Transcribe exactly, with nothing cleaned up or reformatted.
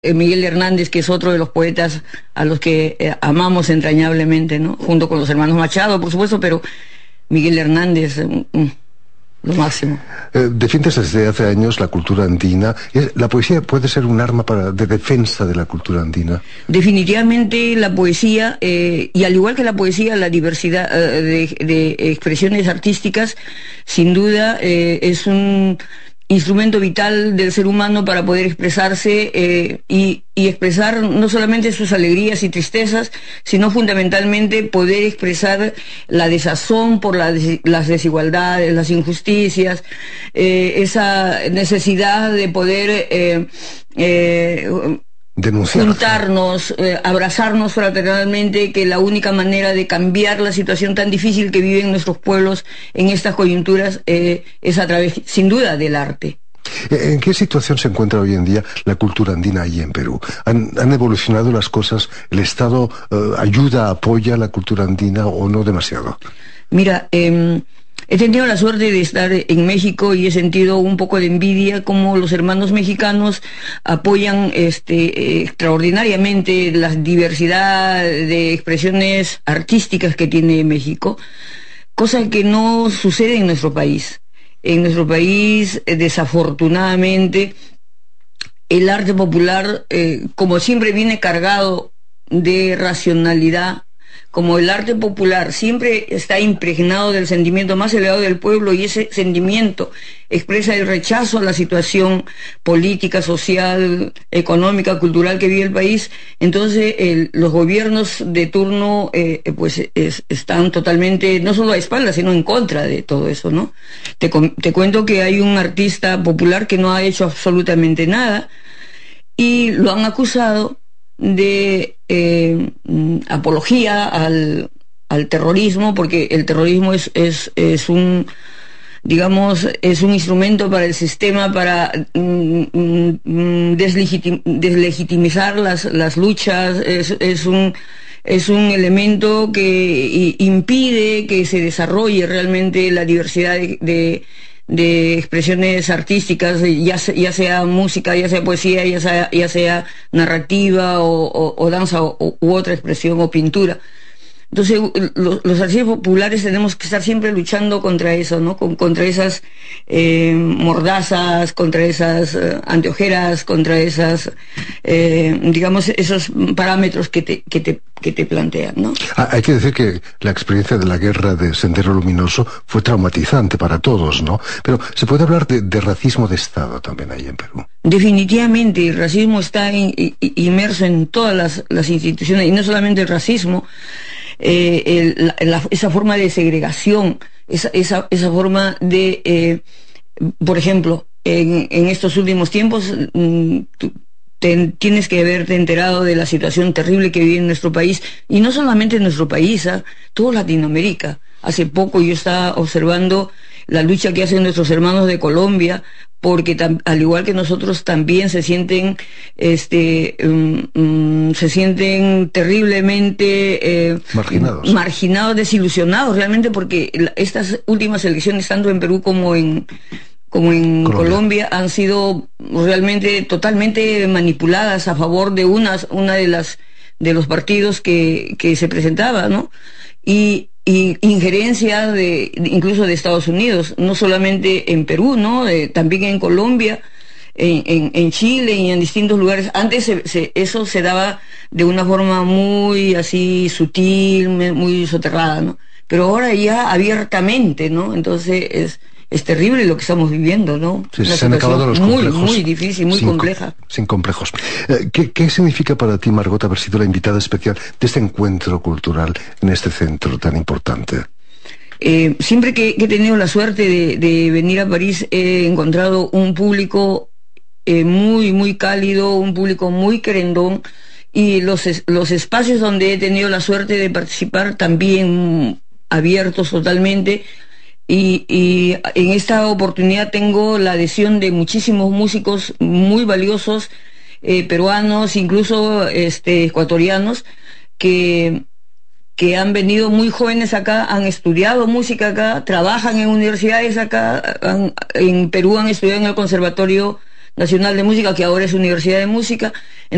eh, Miguel Hernández, que es otro de los poetas a los que eh, amamos entrañablemente, ¿no? Junto con los hermanos Machado, por supuesto, pero Miguel Hernández, mm, mm, lo máximo. Eh, defiendes desde hace años la cultura andina. ¿La poesía puede ser un arma para, de defensa de la cultura andina? Definitivamente la poesía, eh, y al igual que la poesía, la diversidad eh, de, de expresiones artísticas, sin duda eh, es un instrumento vital del ser humano para poder expresarse eh, y, y expresar no solamente sus alegrías y tristezas, sino fundamentalmente poder expresar la desazón por la des las desigualdades, las injusticias, eh, esa necesidad de poder eh, eh, denunciar, juntarnos, eh, abrazarnos fraternalmente, que la única manera de cambiar la situación tan difícil que viven nuestros pueblos en estas coyunturas eh, es a través, sin duda, del arte. ¿En qué situación se encuentra hoy en día la cultura andina ahí en Perú? ¿Han, han evolucionado las cosas? ¿El Estado eh, ayuda, apoya la cultura andina o no demasiado? Mira, eh, he tenido la suerte de estar en México y he sentido un poco de envidia como los hermanos mexicanos apoyan este, eh, extraordinariamente la diversidad de expresiones artísticas que tiene México, cosa que no sucede en nuestro país. En nuestro país, eh, desafortunadamente, el arte popular, eh, como siempre viene cargado de racionalidad, como el arte popular siempre está impregnado del sentimiento más elevado del pueblo, y ese sentimiento expresa el rechazo a la situación política, social, económica, cultural que vive el país, entonces el, los gobiernos de turno eh, pues es, están totalmente, no solo a espaldas, sino en contra de todo eso, ¿no? Te, te cuento que hay un artista popular que no ha hecho absolutamente nada y lo han acusado de eh, apología al, al terrorismo, porque el terrorismo es, es, es un, digamos, es un instrumento para el sistema para mm, mm, deslegitim, deslegitimizar las, las luchas, es, es un es un elemento que impide que se desarrolle realmente la diversidad de, de de expresiones artísticas, ya, ya sea música, ya sea poesía, ya sea, ya sea narrativa o, o, o danza o, u otra expresión o pintura. Entonces los, los artistas populares tenemos que estar siempre luchando contra eso, ¿no? Con, contra esas eh, mordazas, contra esas eh, anteojeras, contra esas, eh, digamos, esos parámetros que te, que te, que te plantean, ¿no? Ah, hay que decir que la experiencia de la guerra de Sendero Luminoso fue traumatizante para todos, ¿no? Pero se puede hablar de, de racismo de Estado también ahí en Perú. Definitivamente el racismo está in, in, inmerso en todas las, las instituciones, y no solamente el racismo. Eh, el, la, la, esa forma de segregación, esa, esa, esa forma de, eh, por ejemplo, en, en estos últimos tiempos, mm, tú, te, tienes que haberte enterado de la situación terrible que vive en nuestro país, y no solamente en nuestro país, ¿eh? Todo Latinoamérica. Hace poco yo estaba observando la lucha que hacen nuestros hermanos de Colombia, porque tam, al igual que nosotros también se sienten este um, um, se sienten terriblemente eh, marginados. marginados, desilusionados realmente, porque la, estas últimas elecciones, tanto en Perú como en como en Colombia. Colombia, han sido realmente totalmente manipuladas a favor de unas una de las de los partidos que que se presentaba, ¿no? Y y injerencia de, de incluso de Estados Unidos, no solamente en Perú, ¿no? Eh, también en Colombia, en, en, en Chile y en distintos lugares. Antes se, se, eso se daba de una forma muy así sutil, muy soterrada, ¿no? Pero ahora ya abiertamente, ¿no? Entonces es es terrible lo que estamos viviendo, ¿no? Sí, se han acabado los complejos. Muy, muy difícil, muy sin, compleja. Sin complejos. Eh, ¿qué, ¿Qué significa para ti, Margot, haber sido la invitada especial de este encuentro cultural en este centro tan importante? Eh, siempre que, que he tenido la suerte de, de venir a París, he encontrado un público eh, muy, muy cálido, un público muy querendón, y los, los espacios donde he tenido la suerte de participar también abiertos totalmente. Y, y en esta oportunidad tengo la adhesión de muchísimos músicos muy valiosos, eh, peruanos, incluso este, ecuatorianos, que, que han venido muy jóvenes acá, han estudiado música acá, trabajan en universidades acá, han, en Perú han estudiado en el Conservatorio Nacional de Música, que ahora es Universidad de Música.